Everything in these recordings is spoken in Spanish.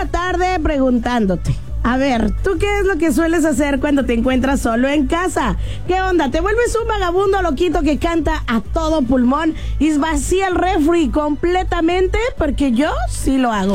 la tarde preguntándote, a ver, ¿tú qué es lo que sueles hacer cuando te encuentras solo en casa? ¿Qué onda? ¿Te vuelves un vagabundo loquito que canta a todo pulmón y vacía el refri completamente? Porque yo sí lo hago.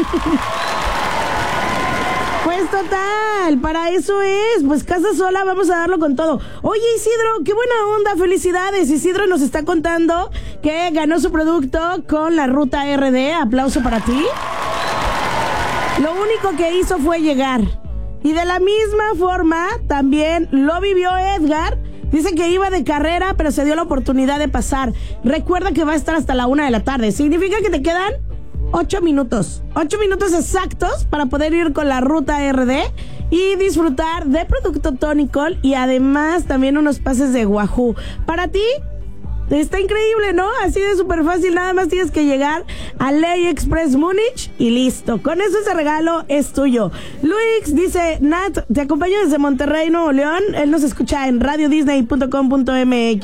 Pues total, para eso es, pues casa sola, vamos a darlo con todo. Oye, Isidro, qué buena onda, felicidades. Isidro nos está contando que ganó su producto con la Ruta RD, aplauso para ti. Lo único que hizo fue llegar. Y de la misma forma, también lo vivió Edgar. Dice que iba de carrera, pero se dio la oportunidad de pasar. Recuerda que va a estar hasta la 1 de la tarde. Significa que te quedan 8 minutos. 8 minutos exactos para poder ir con la Ruta RD y disfrutar de producto Tonicol y además también unos pases de Wahoo. Para ti, está increíble, ¿no? Así de súper fácil, nada más tienes que llegar a Ley Express Múnich y listo. Con eso ese regalo es tuyo. Luis dice, Nat, te acompaño desde Monterrey, Nuevo León. Él nos escucha en radiodisney.com.mx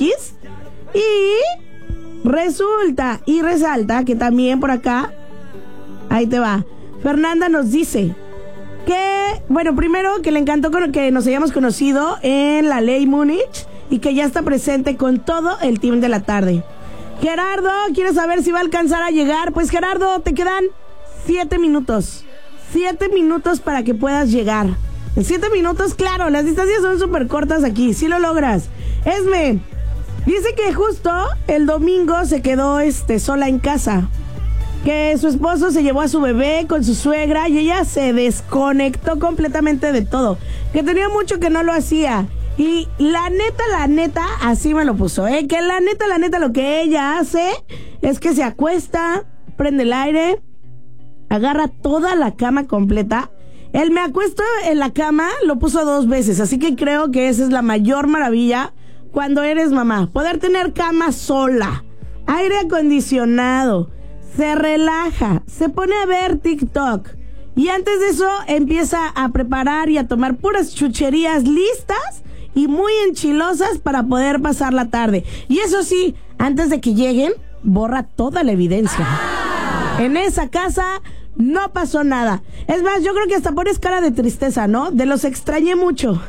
y resulta y resalta que también por acá, ahí te va, Fernanda nos dice que, bueno, primero que le encantó que nos hayamos conocido en la Ley Múnich y que ya está presente con todo el team de la tarde. Gerardo, ¿quieres saber si va a alcanzar a llegar? Pues Gerardo, te quedan 7 minutos. 7 minutos para que puedas llegar. En 7 minutos, claro, las distancias son súper cortas aquí, sí lo logras. Esme, dice que justo el domingo se quedó sola en casa. Que su esposo se llevó a su bebé con su suegra y ella se desconectó completamente de todo. Que tenía mucho que no lo hacía. Y la neta, así me lo puso, que la neta, lo que ella hace es que se acuesta, prende el aire, agarra toda la cama completa. El me acuesto en la cama lo puso 2 veces, así que creo que esa es la mayor maravilla cuando eres mamá. Poder tener cama sola, aire acondicionado, se relaja, se pone a ver TikTok. Y antes de eso empieza a preparar y a tomar puras chucherías listas y muy enchilosas para poder pasar la tarde. Y eso sí, antes de que lleguen, borra toda la evidencia. En esa casa no pasó nada. Es más, yo creo que hasta pones cara de tristeza, ¿no? De los extrañé mucho.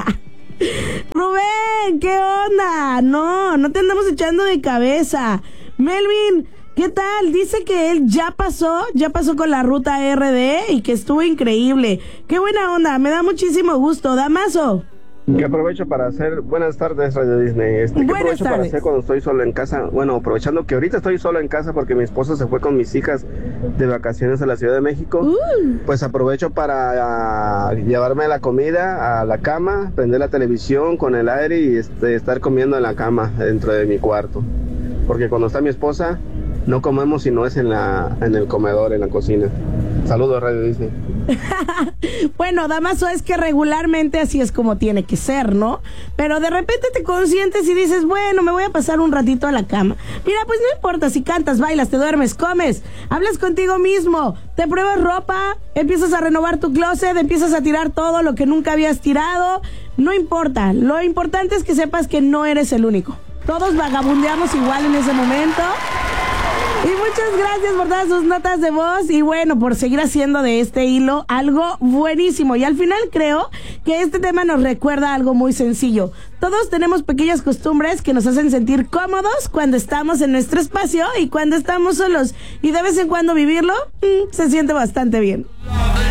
Rubén, ¿qué onda? No te andamos echando de cabeza. Melvin, ¿qué tal? Dice que él ya pasó con la Ruta RD y que estuvo increíble. Qué buena onda, me da muchísimo gusto. Damaso. Que aprovecho para hacer, buenas tardes Radio Disney, ¿qué aprovecho para hacer cuando estoy solo en casa? Bueno, aprovechando que ahorita estoy solo en casa porque mi esposo se fue con mis hijas de vacaciones a la Ciudad de México, pues aprovecho para llevarme la comida a la cama, prender la televisión con el aire y estar comiendo en la cama dentro de mi cuarto, porque cuando está mi esposa no comemos si no es en el comedor, en la cocina. Saludos Radio Disney. Bueno, Damaso, es que regularmente así es como tiene que ser, ¿no? Pero de repente te consientes y dices, bueno, me voy a pasar un ratito a la cama. Mira, pues no importa si cantas, bailas, te duermes, comes, hablas contigo mismo, te pruebas ropa, empiezas a renovar tu closet, empiezas a tirar todo lo que nunca habías tirado. No importa, lo importante es que sepas que no eres el único. Todos vagabundeamos igual en ese momento. Y muchas gracias por todas sus notas de voz y bueno, por seguir haciendo de este hilo algo buenísimo. Y al final creo que este tema nos recuerda algo muy sencillo. Todos tenemos pequeñas costumbres que nos hacen sentir cómodos cuando estamos en nuestro espacio y cuando estamos solos. Y de vez en cuando vivirlo, se siente bastante bien.